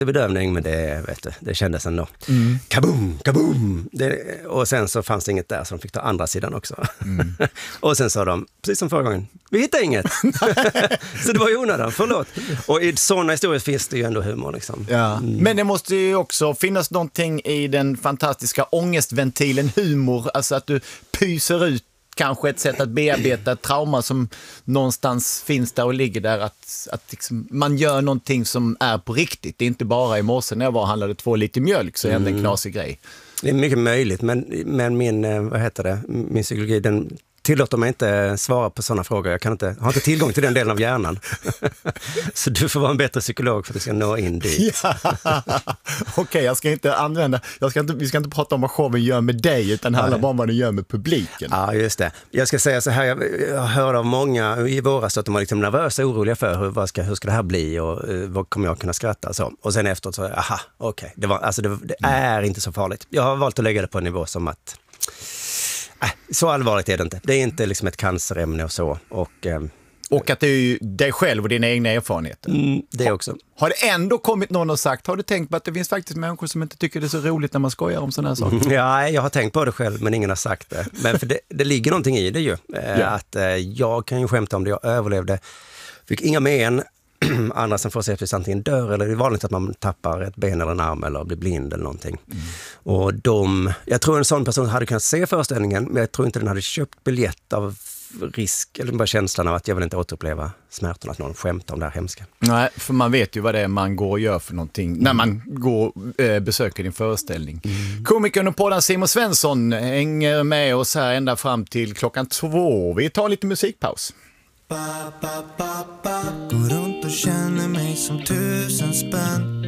bedövning, men det kändes ändå. Kaboom, kaboom! Och sen så fanns det inget där, så de fick ta andra sidan också. Och sen sa de, precis som förra gången, vi hittar inget. Så det var ju onödan, förlåt. Och i sådana historier finns det ju ändå humor. Liksom. Ja. Men det måste ju också finnas någonting i den fantastiska ångestventilen humor, alltså att du pyser ut kanske ett sätt att bearbeta ett trauma som någonstans finns där och ligger där, att liksom man gör någonting som är på riktigt. Det är inte bara i morse när jag handlade 2 liter mjölk så hände en knasig grej. Det är mycket möjligt, men min psykologi, den tillåter mig inte svara på sådana frågor. Jag har inte tillgång till den delen av hjärnan. Så du får vara en bättre psykolog för att du ska nå in dit. Ja. Okej, vi ska inte prata om vad showen gör med dig, utan handla bara om vad den gör med publiken. Ja, just det. Jag ska säga så här, jag hör av många i våras att de var liksom nervösa och oroliga för hur ska det här bli och vad kommer jag kunna skratta så. Och sen efteråt så, okej. Det är inte så farligt. Jag har valt att lägga det på en nivå som att så allvarligt är det inte. Det är inte liksom ett cancerämne och så. Och att det är ju dig själv och dina egna erfarenheter. Det också. Har det ändå kommit någon och sagt, har du tänkt på att det finns faktiskt människor som inte tycker det är så roligt när man skojar om sådana här saker? Ja, jag har tänkt på det själv, men ingen har sagt det. Men för det ligger någonting i det ju. Att jag kan ju skämta om det. Jag överlevde. Fick inga men. Andra som får sepsis antingen dör, eller det är vanligt att man tappar ett ben eller en arm eller blir blind eller någonting. Och jag tror en sån person hade kunnat se föreställningen, men jag tror inte den hade köpt biljett av risk, eller bara känslan av att jag vill inte återuppleva smärtan, att någon skämtar om det här hemska. Nej, för man vet ju vad det är man går och gör för någonting när man går besöker din föreställning. Komikern och podden Simon Svensson hänger med oss här ända fram till 2:00. Vi tar lite musikpaus. Går runt och känner mig som 1000 spänn.